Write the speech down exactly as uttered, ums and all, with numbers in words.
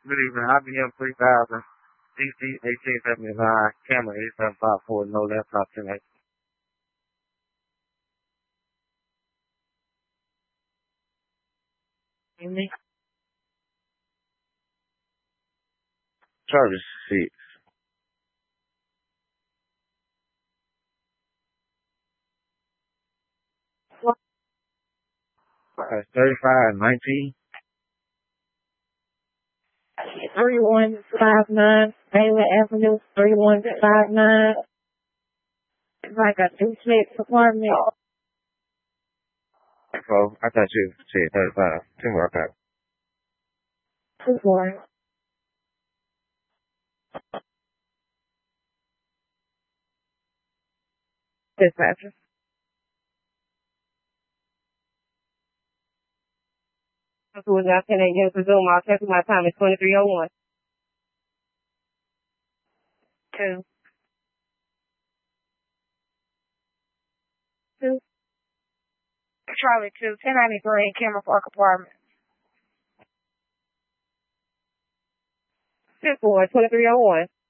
Good evening. I B M three thousand, D C eighteen seventy-nine, camera eight seven five four, no laptop tonight. Evening. Charger six. Uh, thirty-five nineteen. thirty-one fifty-nine, Bailey Avenue, thirty-one fifty-nine. It's like a duplex apartment. So I thought you said thirty-five. Two more, okay. Two more. Dispatcher. This was not ten a.m. for Zoom. I'll check my time. It's twenty-three oh one. Two. Two. Charlie two. ten ninety-three, Camera Park Apartment. Two four, twenty-three oh one.